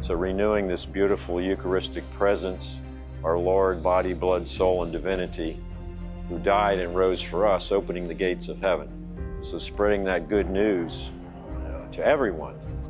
So renewing this beautiful Eucharistic presence, our Lord, body, blood, soul, and divinity, who died and rose for us, opening the gates of heaven. So spreading that good news to everyone,